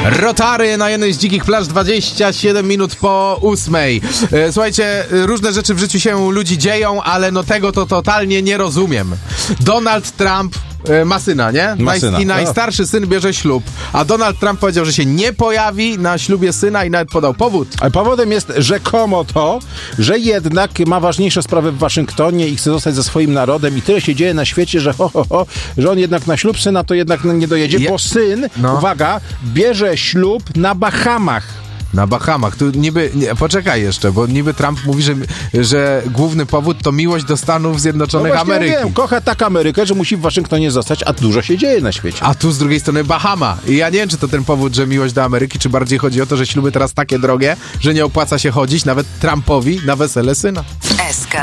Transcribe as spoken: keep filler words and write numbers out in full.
Rotary na jednej z dzikich plaż, dwadzieścia siedem minut po ósmej. Słuchajcie, różne rzeczy w życiu się ludzi dzieją, ale no tego to totalnie nie rozumiem. Donald Trump ma syna, nie? Ma syna. I najstarszy syn bierze ślub, a Donald Trump powiedział, że się nie pojawi na ślubie syna i nawet podał powód. A powodem jest rzekomo to, że jednak ma ważniejsze sprawy w Waszyngtonie i chce zostać ze swoim narodem i tyle się dzieje na świecie, że ho, ho, ho, że on jednak na ślub syna to jednak nie dojedzie, Je... bo syn, no. uwaga, bierze ślub na Bahamach. Na Bahamach. Tu niby, nie, poczekaj jeszcze, bo niby Trump mówi, że, że główny powód to miłość do Stanów Zjednoczonych no Ameryki. Wiem, kocha tak Amerykę, że musi w Waszyngtonie zostać, a dużo się dzieje na świecie. A tu z drugiej strony Bahama. I ja nie wiem, czy to ten powód, że miłość do Ameryki, czy bardziej chodzi o to, że śluby teraz takie drogie, że nie opłaca się chodzić nawet Trumpowi na wesele syna. S K